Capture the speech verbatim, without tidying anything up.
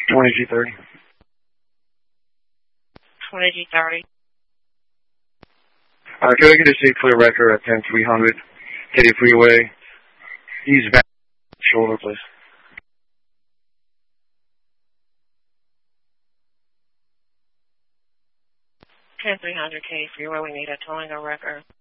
twenty G thirty. twenty G thirty. Uh, could I get a C clear record at ten three hundred Katy Freeway? Eastbound shoulder, please. ten three hundred Katy Freeway, we need a towing record.